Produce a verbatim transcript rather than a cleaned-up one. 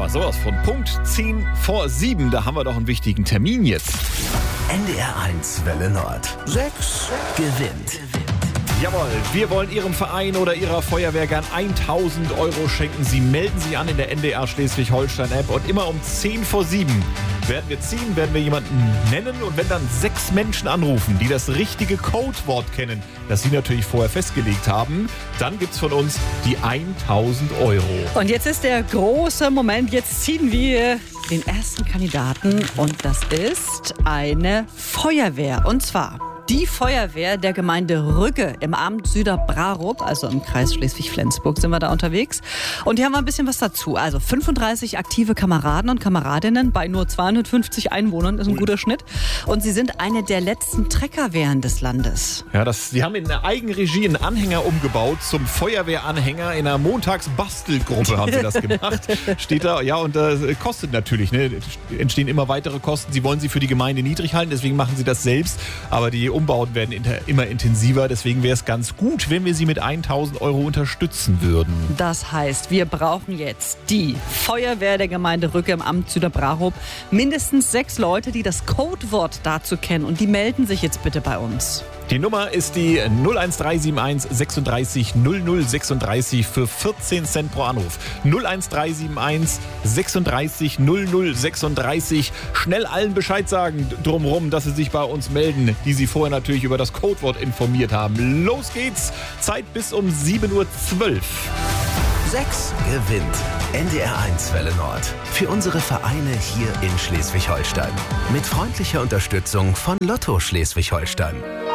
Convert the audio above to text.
Aber sowas von Punkt zehn vor sieben, da haben wir doch einen wichtigen Termin jetzt. N D R eins Welle Nord. Sechs gewinnt. Jawohl, wir wollen Ihrem Verein oder Ihrer Feuerwehr gern tausend Euro schenken. Sie melden sich an in der N D R Schleswig-Holstein-App und immer um zehn vor sieben werden wir ziehen, werden wir jemanden nennen und wenn dann sechs Menschen anrufen, die das richtige Codewort kennen, das Sie natürlich vorher festgelegt haben, dann gibt's von uns die tausend Euro. Und jetzt ist der große Moment, jetzt ziehen wir den ersten Kandidaten und das ist eine Feuerwehr und zwar die Feuerwehr der Gemeinde Rügge im Amt Süderbrarup, also im Kreis Schleswig-Flensburg sind wir da unterwegs. Und hier haben wir ein bisschen was dazu. Also fünfunddreißig aktive Kameraden und Kameradinnen bei nur zweihundertfünfzig Einwohnern, ist ein guter Schnitt. Und sie sind eine der letzten Treckerwehren des Landes. Ja, das, sie haben in der Eigenregie einen Anhänger umgebaut zum Feuerwehranhänger. In einer Montagsbastelgruppe haben sie das gemacht. Steht da, ja, und das äh, kostet natürlich, ne? Entstehen immer weitere Kosten. Sie wollen sie für die Gemeinde niedrig halten, deswegen machen sie das selbst. Aber die Umbauten werden immer intensiver, deswegen wäre es ganz gut, wenn wir Sie mit tausend Euro unterstützen würden. Das heißt, wir brauchen jetzt die Feuerwehr der Gemeinde Rügge im Amt Süderbrarup. Mindestens sechs Leute, die das Codewort dazu kennen und die melden sich jetzt bitte bei uns. Die Nummer ist die null eins drei sieben eins sechsunddreißig null null sechsunddreißig für vierzehn Cent pro Anruf. null eins drei sieben eins sechsunddreißig null null sechsunddreißig. Schnell allen Bescheid sagen drumherum, dass sie sich bei uns melden, die sie vorher natürlich über das Codewort informiert haben. Los geht's! Zeit bis um sieben Uhr zwölf. Sechs gewinnt. N D R eins Welle Nord. Für unsere Vereine hier in Schleswig-Holstein. Mit freundlicher Unterstützung von Lotto Schleswig-Holstein.